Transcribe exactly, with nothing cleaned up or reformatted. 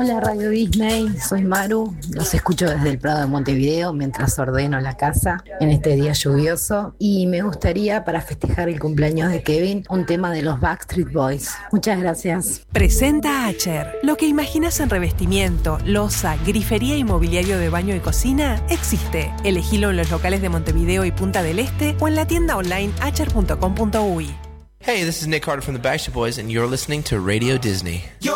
Hola Radio Disney, soy Maru, los escucho desde el Prado de Montevideo mientras ordeno la casa en este día lluvioso y me gustaría para festejar el cumpleaños de Kevin un tema de los Backstreet Boys. Muchas gracias. Presenta Acher. Lo que imaginas en revestimiento, loza, grifería y mobiliario de baño y cocina existe. Elegilo en los locales de Montevideo y Punta del Este o en la tienda online acher punto com punto uy. Hey, this is Nick Carter from the Backstreet Boys, and you're listening to Radio Disney. You're